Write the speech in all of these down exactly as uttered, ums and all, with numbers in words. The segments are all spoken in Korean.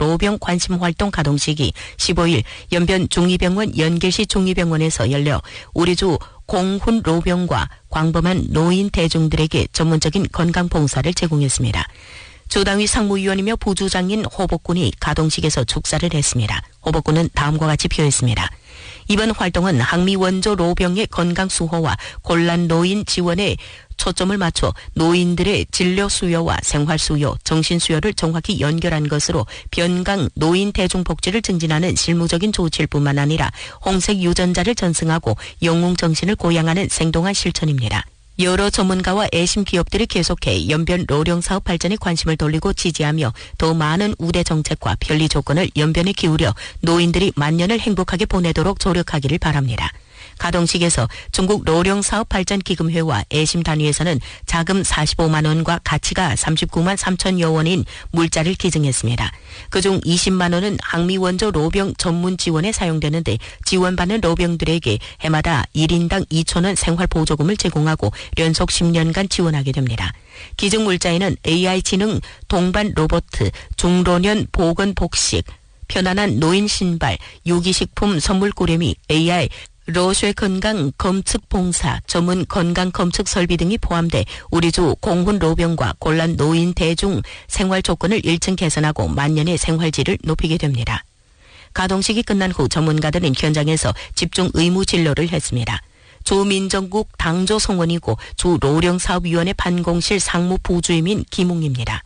로병 관심활동 가동 시기 십오일 연변 중의병원 연길시 중의병원에서 열려 우리주 공훈 로병과 광범한 노인 대중들에게 전문적인 건강봉사를 제공했습니다. 주당위 상무위원이며 부주장인 호복군이 가동식에서 축사를 했습니다. 호복군은 다음과 같이 표했습니다. 이번 활동은 항미 원조 로병의 건강 수호와 곤란 노인 지원에 초점을 맞춰 노인들의 진료 수요와 생활 수요, 정신 수요를 정확히 연결한 것으로 변강 노인 대중복지를 증진하는 실무적인 조치일 뿐만 아니라 홍색 유전자를 전승하고 영웅 정신을 고양하는 생동한 실천입니다. 여러 전문가와 애심 기업들이 계속해 연변 로령 사업 발전에 관심을 돌리고 지지하며 더 많은 우대 정책과 편리 조건을 연변에 기울여 노인들이 만년을 행복하게 보내도록 조력하기를 바랍니다. 가동식에서 중국 로령 사업 발전 기금회와 애심 단위에서는 자금 사십오만 원과 가치가 삼십구만 삼천여 원인 물자를 기증했습니다. 그중 이십만 원은 항미 원조 로병 전문 지원에 사용되는데 지원받는 로병들에게 해마다 일 인당 이천 원 생활 보조금을 제공하고 연속 십 년간 지원하게 됩니다. 기증 물자에는 에이아이 지능 동반 로봇, 중로년 보건 복식, 편안한 노인 신발, 유기식품 선물 꾸러미, 에이아이 로쉐 건강 검측 봉사, 전문 건강 검측 설비 등이 포함돼 우리주 공훈 로병과 곤란 노인 대중 생활 조건을 일 층 개선하고 만년의 생활질을 높이게 됩니다. 가동식이 끝난 후 전문가들은 현장에서 집중 의무 진료를 했습니다. 주민정국 당조 성원이고 주 로령사업위원회 판공실 상무 부주임인 김웅입니다.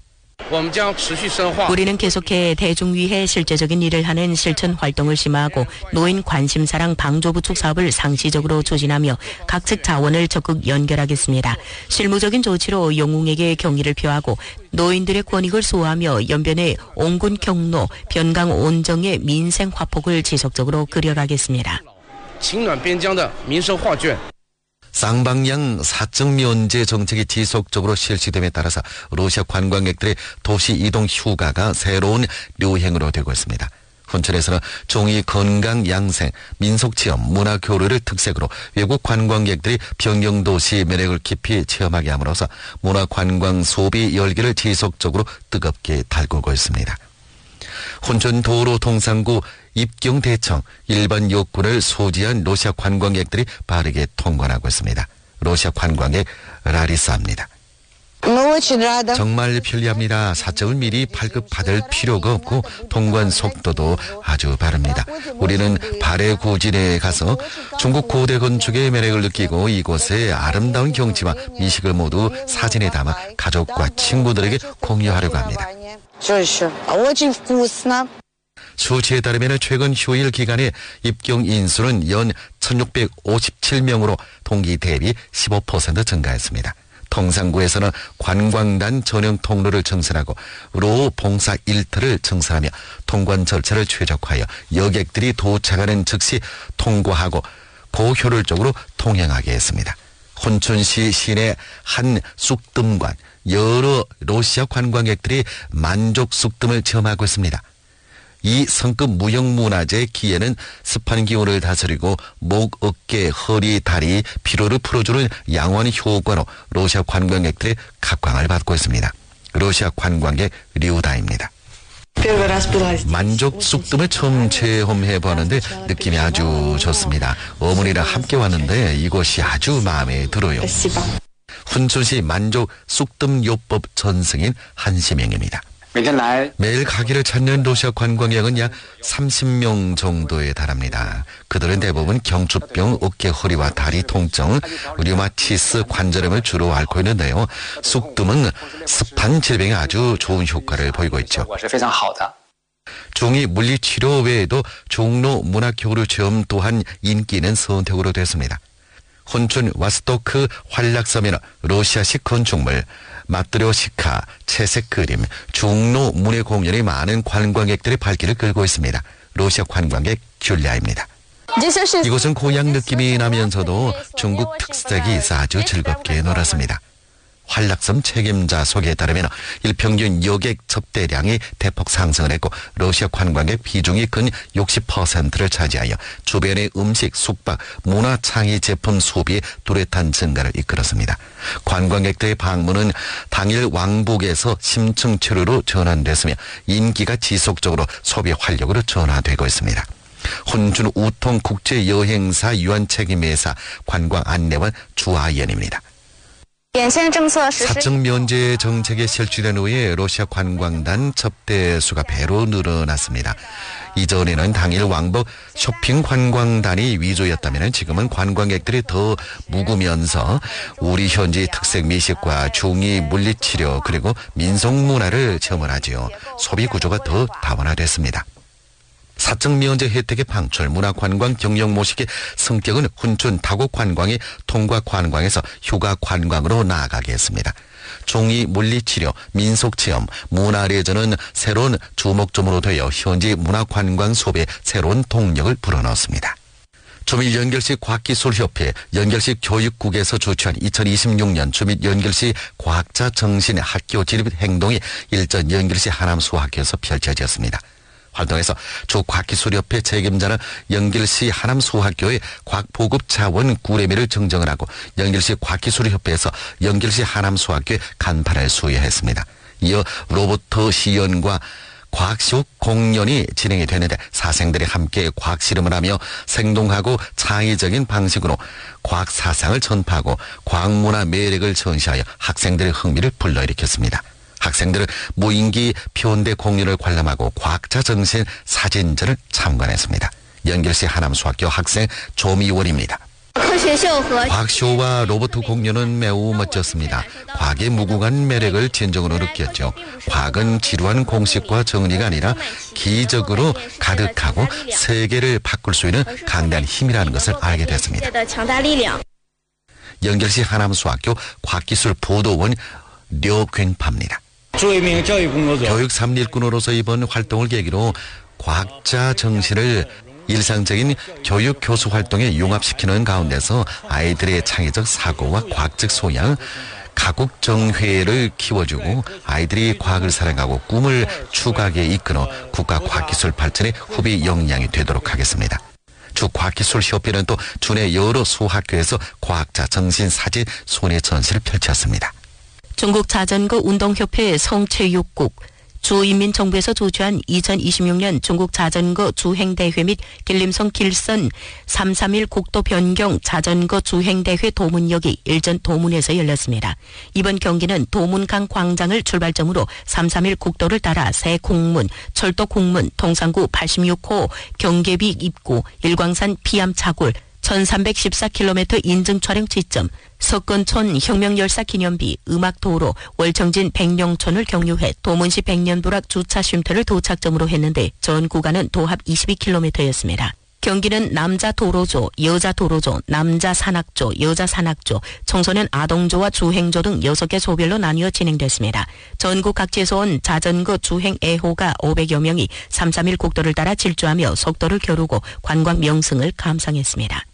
우리는 계속해 대중 위해 실제적인 일을 하는 실천 활동을 심화하고 노인 관심사랑 방조부축 사업을 상시적으로 추진하며 각측 자원을 적극 연결하겠습니다. 실무적인 조치로 영웅에게 경의를 표하고 노인들의 권익을 수호하며 연변의 온군 경로, 변강 온정의 민생 화폭을 지속적으로 그려가겠습니다. 쌍방향 사적 면제 정책이 지속적으로 실시됨에 따라서 러시아 관광객들의 도시 이동 휴가가 새로운 류행으로 되고 있습니다. 훈천에서는 종이 건강 양생, 민속 체험, 문화 교류를 특색으로 외국 관광객들이 변경도시 매력을 깊이 체험하게 함으로써 문화 관광 소비 열기를 지속적으로 뜨겁게 달구고 있습니다. 혼천 도로통상구 입경대청 일반 역군을 소지한 러시아 관광객들이 빠르게 통관하고 있습니다. 러시아 관광객 라리사입니다. 정말 편리합니다. 사적을 미리 발급받을 필요가 없고 통관 속도도 아주 빠릅니다. 우리는 발해구진에 가서 중국 고대 건축의 매력을 느끼고 이곳의 아름다운 경치와 미식을 모두 사진에 담아 가족과 친구들에게 공유하려고 합니다. 수치에 따르면 최근 휴일 기간에 입경 인수는 연 천육백오십칠 명으로 동기 대비 십오 퍼센트 증가했습니다. 통상구에서는 관광단 전용 통로를 증설하고 로 봉사 일터를 증설하며 통관 절차를 최적화하여 여객들이 도착하는 즉시 통과하고 고효율적으로 통행하게 했습니다. 혼천시 시내 한 쑥뜸관 여러 러시아 관광객들이 만족 쑥뜸을 체험하고 있습니다. 이 성급 무형문화재의 기회는 습한 기운을 다스리고 목, 어깨, 허리, 다리, 피로를 풀어주는 양원 효과로 러시아 관광객들의 각광을 받고 있습니다. 러시아 관광객 류다입니다. 만족 쑥뜸을 처음 체험해보았는데 느낌이 아주 좋습니다. 어머니랑 함께 왔는데 이곳이 아주 마음에 들어요. 훈천시 만족 쑥뜸 요법 전승인 한시명입니다. 매일 가기를 찾는 러시아 관광객은 약 삼십 명 정도에 달합니다. 그들은 대부분 경추병, 어깨, 허리와 다리 통증, 류마티스 관절염을 주로 앓고 있는데요. 쑥뜸은 습한 질병에 아주 좋은 효과를 보이고 있죠. 중이 물리치료 외에도 종로 문화교류 체험 또한 인기 있는 선택으로 됐습니다. 혼천 와스토크 활락섬에는 러시아식 건축물, 마트료시카, 채색 그림, 중로 문예 공연이 많은 관광객들의 발길을 끌고 있습니다. 러시아 관광객 귤리아입니다. 이곳은 고향 느낌이 나면서도 중국 특색이 있어 아주 즐겁게 놀았습니다. 한락섬 책임자 소개에 따르면 일평균 여객 접대량이 대폭 상승을 했고 러시아 관광객 비중이 근 육십 퍼센트를 차지하여 주변의 음식, 숙박, 문화 창의 제품 소비의 뚜렷한 증가를 이끌었습니다. 관광객들의 방문은 당일 왕복에서 심층 체류로 전환됐으며 인기가 지속적으로 소비 활력으로 전환되고 있습니다. 혼준 우통 국제여행사 유한책임회사 관광안내원 주하연입니다. 사적 면제 정책에 실시된 후에 러시아 관광단 접대 수가 배로 늘어났습니다. 이전에는 당일 왕복 쇼핑 관광단이 위주였다면 지금은 관광객들이 더 묵으면서 우리 현지 특색 미식과 중의 물리치료 그리고 민속문화를 체험을 하지요. 소비 구조가 더 다원화됐습니다. 사적 면제 혜택의 방출, 문화관광 경영 모식의 성격은 훈춘 다국 관광이 통과 관광에서 휴가 관광으로 나아가게 했습니다. 종이 물리치료, 민속체험, 문화레저는 새로운 주목점으로 되어 현지 문화관광 소비에 새로운 동력을 불어넣었습니다. 주민연결시 과학기술협회 연결시 교육국에서 주최한 이천이십육 년 주민연결시 과학자 정신 학교 진입 행동이 일전 연결시 하남수학교에서 펼쳐졌습니다. 활동에서 주과학기술협회 책임자는 연결시 하남수학교의 과학보급 자원 구례미를 증정을 하고 연결시 과학기술협회에서 연결시 하남수학교의 간판을 수여했습니다. 이어 로봇 시연과 과학시험 공연이 진행이 되는데 사생들이 함께 과학실험을 하며 생동하고 창의적인 방식으로 과학 사상을 전파하고 과학문화 매력을 전시하여 학생들의 흥미를 불러일으켰습니다. 학생들은 무인기 표현대 공연을 관람하고 과학자 정신 사진전을 참관했습니다. 연결시 하남수학교 학생 조미월입니다. 과학쇼와 로봇 공연은 매우 멋졌습니다. 과학의 무궁한 매력을 진정으로 느꼈죠. 과학은 지루한 공식과 정리가 아니라 기적으로 가득하고 세계를 바꿀 수 있는 강단 힘이라는 것을 알게 됐습니다. 연결시 하남수학교 과학기술 보도원 류균파입니다. 교육 삼일꾼으로서 이번 활동을 계기로 과학자 정신을 일상적인 교육 교수 활동에 융합시키는 가운데서 아이들의 창의적 사고와 과학적 소양, 가국정회를 키워주고 아이들이 과학을 사랑하고 꿈을 추구하게 이끌어 국가 과학기술 발전의 후비 역량이 되도록 하겠습니다. 주과학기술협회는 또 주내 여러 수학교에서 과학자 정신 사진 손해 전시를 펼쳤습니다. 중국 자전거 운동협회 성체육국, 주인민정부에서 주최한 이천이십육 년 중국 자전거 주행대회 및 길림성 길선 삼백삼십일 국도 변경 자전거 주행대회 도문역이 일전 도문에서 열렸습니다. 이번 경기는 도문강 광장을 출발점으로 삼백삼십일 국도를 따라 새 국문, 철도 국문, 동산구 팔십육 호 경계비 입구, 일광산 피암차굴, 천삼백십사 킬로미터 인증 촬영 지점, 석건촌 혁명열사 기념비, 음악도로, 월청진 백령촌을 경유해 도문시 백년부락 주차 쉼터를 도착점으로 했는데 전 구간은 도합 이십이 킬로미터였습니다. 경기는 남자 도로조, 여자 도로조, 남자 산악조, 여자 산악조, 청소년 아동조와 주행조 등 여섯 개 조별로 나뉘어 진행됐습니다. 전국 각지에서 온 자전거 주행 애호가 오백여 명이 삼백삼십일 국도를 따라 질주하며 속도를 겨루고 관광 명승을 감상했습니다.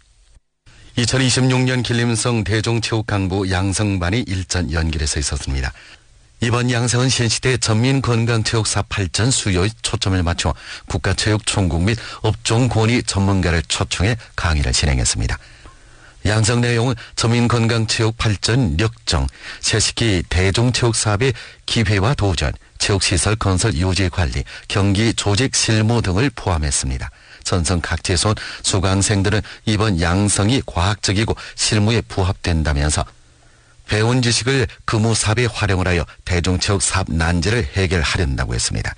이천이십육 년 길림성 대종체육강부 양성반이 일전 연길에서 있었습니다. 이번 양성은 신시대 전민건강체육사 발전 수요에 초점을 맞춰 국가체육총국 및 업종권위 전문가를 초청해 강의를 진행했습니다. 양성 내용은 전민건강체육 발전 역정, 새시기 대종체육사업의 기회와 도전, 체육시설 건설 유지관리, 경기 조직 실무 등을 포함했습니다. 전성 각지에서 온 수강생들은 이번 양성이 과학적이고 실무에 부합된다면서 배운 지식을 근무 사업에 활용을 하여 대중체육 사업 난제를 해결하려고 했습니다.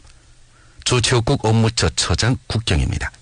주체육국 업무처 처장 국경입니다.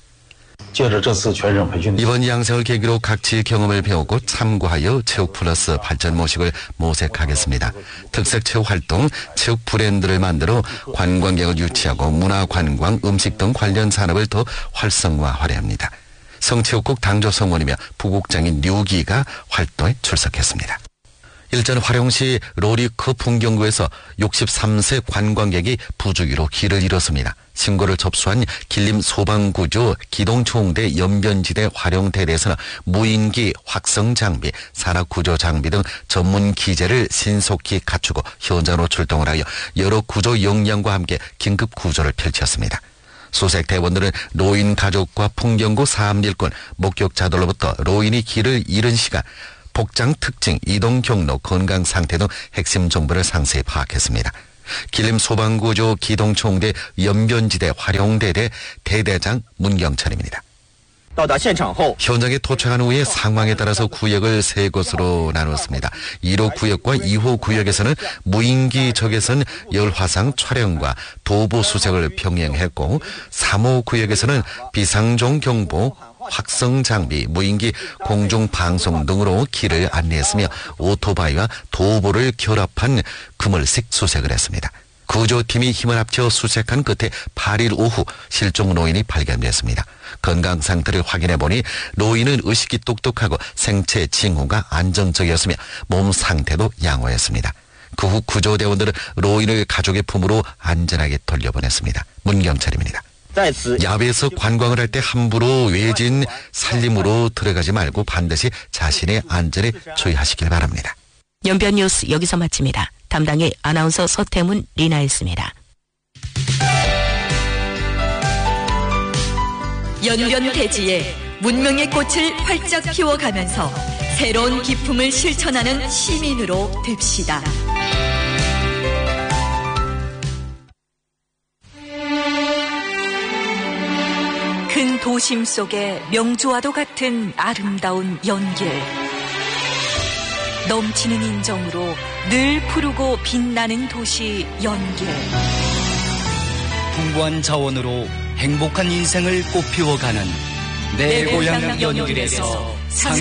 이번 양성을 계기로 각지의 경험을 배우고 참고하여 체육 플러스 발전 모식을 모색하겠습니다. 특색 체육 활동, 체육 브랜드를 만들어 관광객을 유치하고 문화, 관광, 음식 등 관련 산업을 더 활성화하려 합니다. 성체육국 당조성원이며 부국장인 류기가 활동에 출석했습니다. 일전 화룡시 로리크 풍경구에서 육십삼 세 관광객이 부주의로 길을 잃었습니다. 신고를 접수한 길림 소방구조 기동총대 연변지대 활용대대에서는 무인기, 확성장비, 산악구조장비 등 전문 기재를 신속히 갖추고 현장으로 출동을 하여 여러 구조 역량과 함께 긴급 구조를 펼쳤습니다. 수색 대원들은 노인 가족과 풍경구 사암일군 목격자들로부터 노인이 길을 잃은 시간, 복장 특징, 이동 경로, 건강 상태 등 핵심 정보를 상세히 파악했습니다. 길림 소방구조 기동총대 연변지대 활용대대 대대장 문경철입니다. 현장에 도착한 후에 상황에 따라서 구역을 세 곳으로 나눴습니다. 일 호 구역과 이 호 구역에서는 무인기 적외선 열화상 촬영과 도보 수색을 병행했고, 삼 호 구역에서는 비상종 경보, 확성 장비, 무인기 공중 방송 등으로 길을 안내했으며 오토바이와 도보를 결합한 그물식 수색을 했습니다. 구조팀이 힘을 합쳐 수색한 끝에 팔 일 오후 실종 노인이 발견됐습니다. 건강 상태를 확인해보니 노인은 의식이 똑똑하고 생체 징후가 안정적이었으며 몸 상태도 양호했습니다. 그 후 구조대원들은 노인을 가족의 품으로 안전하게 돌려보냈습니다. 문경철입니다. 야외에서 관광을 할 때 함부로 외진 산림으로 들어가지 말고 반드시 자신의 안전에 주의하시길 바랍니다. 연변 뉴스 여기서 마칩니다. 담당의 아나운서 서태문, 리나였습니다. 연변 대지에 문명의 꽃을 활짝 피워가면서 새로운 기품을 실천하는 시민으로 됩시다. 큰 도심 속의 명조와도 같은 아름다운 연길. 넘치는 인정으로 늘 푸르고 빛나는 도시 연길. 풍부한 자원으로 행복한 인생을 꽃피워가는 내 고향 연길에서